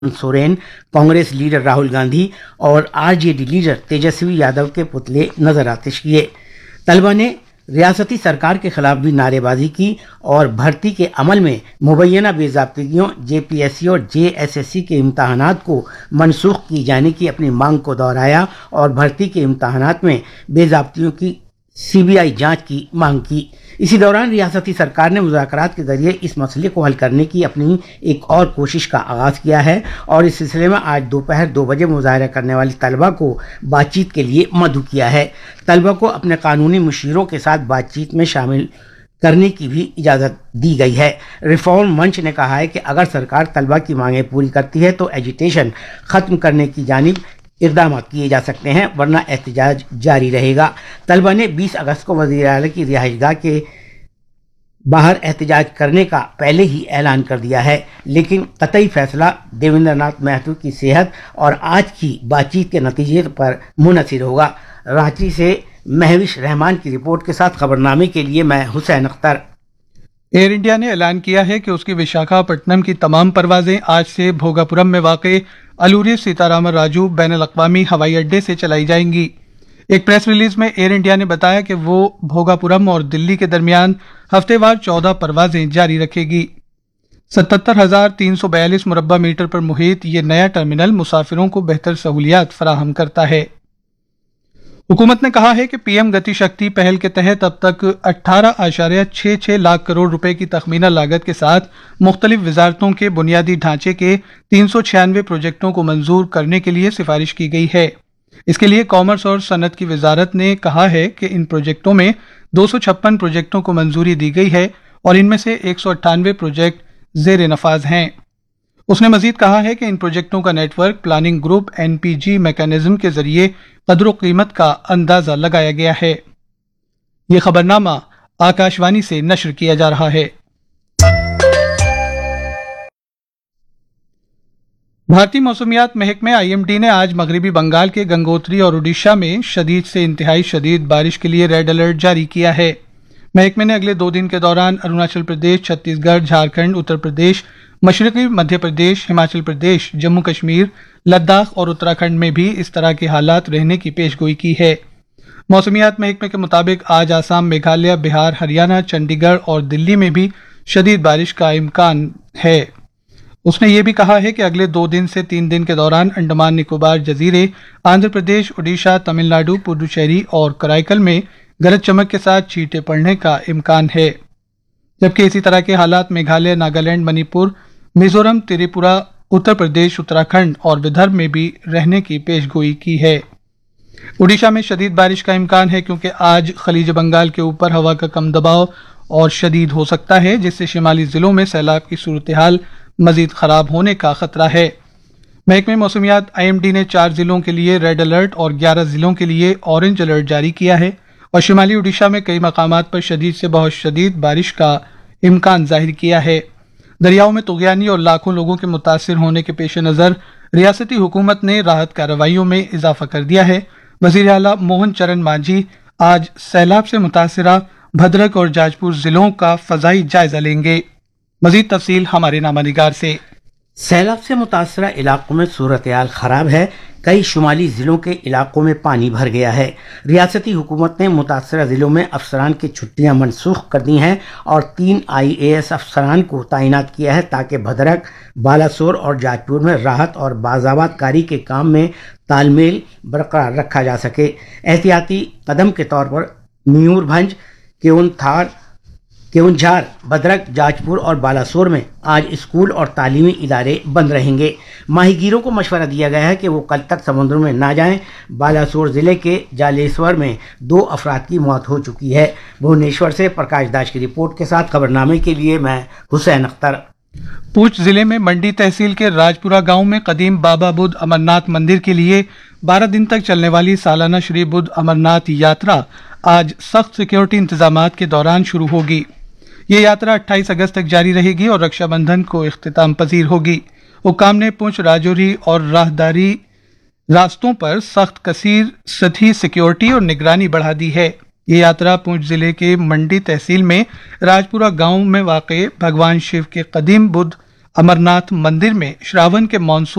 Soren, Congress leader Rahul Gandhi और RJD leader Tejashwi Yadav के पुतले नजर आतिश किए। तलबा ने रियासती सरकार के खिलाफ भी नारेबाजी की और भर्ती के अमल में मुबैना बेज़ाब्तियों जेपीएससी और जेएसएससी के इम्तहानात को मनसूख की जाने की अपनी मांग को दोहराया और भर्ती के इम्तहानात में बेज़ाब्तियों की सीबीआई जांच की मांग की। इसी दौरान रियासती सरकार ने मुज़ाकरात के जरिए इस मसले को हल करने की अपनी एक और कोशिश का आगाज़ किया है और इस सिलसिले में आज दोपहर 2 बजे मुजाहरा करने वाली तलबा को बातचीत के लिए मदऊ किया है। तलबा को अपने कानूनी मुशीरों के साथ बातचीत में शामिल करने की भी इजाज़त दी गई है। रिफॉर्म मंच ने कहा है कि अगर सरकार तलबा की मांगें पूरी करती है तो एजिटेशन ख़त्म करने की जानिब इक़दाम किए जा सकते हैं, वरना एहतजाज जारी रहेगा। तलबा ने 20 अगस्त को वज़ीर आला की रिहाइशगाह के बाहर एहतजाज करने का पहले ही ऐलान कर दिया है, लेकिन कतई फैसला देवेंद्र नाथ महतो की सेहत और आज की बातचीत के नतीजे पर मुनहसर होगा। रांची से महविश रहमान की रिपोर्ट के साथ खबरनामे के लिए मैं हुसैन अख्तर। एयर इंडिया ने ऐलान किया है कि उसकी विशाखापट्टनम की तमाम परवाजें आज से भोगापुरम में वाक़े अलूरी सीतारामन राजू बैनुल अक़वामी हवाई अड्डे से चलाई जाएंगी। एक प्रेस रिलीज में एयर इंडिया ने बताया कि वो भोगापुरम और दिल्ली के दरमियान हफ्तेवार 14 परवाजें जारी रखेगी। 77,342 मुरब्बा मीटर पर मुहित ये नया टर्मिनल मुसाफिरों को बेहतर सहूलियात फराहम करता है। हुकूमत ने कहा है कि पीएम गति शक्ति पहल के तहत अब तक 18.66 लाख करोड़ रुपए की तखमीना लागत के साथ मुख्तलिफ वजारतों के बुनियादी ढांचे के 396 प्रोजेक्टों को मंजूर करने के लिए सिफारिश की गई है। इसके लिए कॉमर्स और सनत की वजारत ने कहा है कि इन प्रोजेक्टों में 256 प्रोजेक्टों को मंजूरी दी गई है और इनमें से 198 प्रोजेक्ट ज़ेर नफाज हैं। उसने मजीद कहा है कि इन प्रोजेक्टों का network planning group NPG mechanism के जरिए कदर कीमत का अंदाजा लगाया गया है। ये खबरनामा आकाशवाणी से नशर किया जा रहा है। भारतीय मौसमियात महकमे आईएमडी ने आज मगरबी बंगाल के गंगोत्री और उड़ीसा में शदीद से इंतहाई शदीद बारिश के लिए रेड अलर्ट जारी किया है। महकमे ने अगले 2 दिन के दौरान अरुणाचल प्रदेश, छत्तीसगढ़, झारखंड, उत्तर प्रदेश, मशरकी मध्य प्रदेश, हिमाचल प्रदेश, जम्मू कश्मीर, लद्दाख और उत्तराखंड में भी इस तरह के हालात रहने की पेशगोई की है। मौसमियात महकमे के मुताबिक आज आसाम, मेघालय, बिहार, हरियाणा, चंडीगढ़ और दिल्ली में भी शदीद बारिश का इम्कान है। उसने ये भी कहा है कि अगले 2 दिन से 3 दिन के दौरान अंडमान निकोबार जजीरे, आंध्र प्रदेश, उड़ीसा, तमिलनाडु, पुडुचेरी और कराईकल में गरज चमक के साथ छींटे पड़ने का इम्कान है, जबकि इसी तरह के हालात मेघालय, नागालैंड, मणिपुर, मिजोरम, त्रिपुरा, उत्तर प्रदेश, उत्तराखंड और विदर्भ में भी रहने की पेशगोई की है। उड़ीसा में शदीद बारिश का इम्कान है क्योंकि आज खलीज बंगाल के ऊपर हवा का कम दबाव और शदीद हो सकता है, जिससे शिमाली जिलों में सैलाब की सूरत हाल मजीद खराब होने का खतरा है। महकमे मौसमियात आईएमडी ने 4 जिलों के लिए रेड अलर्ट और 11 जिलों के लिए ऑरेंज अलर्ट जारी किया है और शिमाली उड़ीसा में कई मकामात पर शदीद से बहुत शदीद बारिश का इम्कान जाहिर किया है। दरियाओं में तुगयानी और लाखों लोगों के मुतासिर होने के पेश नज़र रियासती हुकूमत ने राहत कार्रवाइयों में इजाफा कर दिया है। वज़ीर आला मोहन चरण मांझी आज सैलाब से मुतासिरा भद्रक और जाजपुर जिलों का फ़ज़ाई जायजा लेंगे। मज़ीद तफसील हमारे नामानिगार से। सैलाब से मुतासरा इलाकों में सूरत हाल खराब है। कई शुमाली जिलों के इलाकों में पानी भर गया है। रियासती हुकूमत ने मुतासरा जिलों में अफसरान की छुट्टियां मनसूख कर दी हैं और 3 IAS अफसरान को तैनात किया है ताकि भद्रक, बालासोर और जाजपुर में राहत और बाज़ाबात कारी के काम में तालमेल बरकरार रखा जा सके। एहतियाती कदम के तौर पर मयूरभंज, केवंझार, भद्रक, जाजपुर और बालासोर में आज स्कूल और तालीमी इदारे बंद रहेंगे। माहीगीरों को मशवरा दिया गया है कि वो कल तक समुद्र में ना जाएं। बालासोर जिले के जालेश्वर में 2 अफराद की मौत हो चुकी है। भुवनेश्वर से प्रकाश दास की रिपोर्ट के साथ खबरनामे के लिए मैं हुसैन अख्तर। पूंछ जिले में मंडी तहसील के राजपुरा गांव में कदीम बाबा बुद्ध अमरनाथ मंदिर के लिए 12 दिन तक चलने वाली सालाना श्री बुद्ध अमरनाथ यात्रा आज सख्त सिक्योरिटी इंतजामात के दौरान शुरू होगी। ये यात्रा 28 अगस्त तक जारी रहेगी और रक्षाबंधन को इख्तिताम पजीर होगी। हुक्काम ने पूंछ, राजौरी और राहदारी रास्तों पर सख्त कसीर सतही सिक्योरिटी और निगरानी बढ़ा दी है। ये यात्रा पूंछ जिले के मंडी तहसील में राजपुरा गांव में वाक़े भगवान शिव के कदीम बुद्ध अमरनाथ मंदिर में श्रावण के मानसून